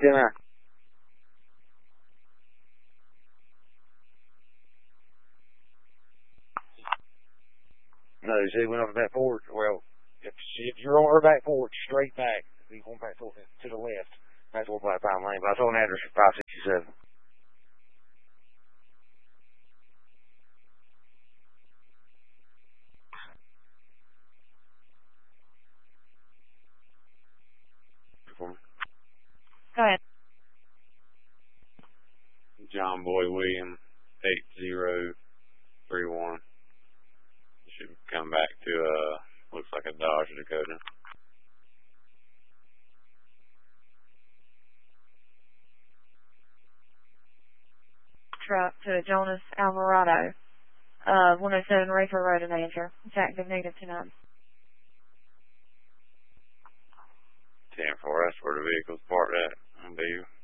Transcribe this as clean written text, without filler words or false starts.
10-9. No, she went off the back forward. Well, if you're on her back forward, straight back. You're going back to the left. That's what by Pine Lane. But I saw an address for 567. Go ahead. John Boy William 8031. Should come back to looks like a Dodge Dakota. Truck to Jonas Alvarado, 107 Rayford Road in Answer. It's active negative 29. 10-4, that's where the vehicle's parked at. I'll be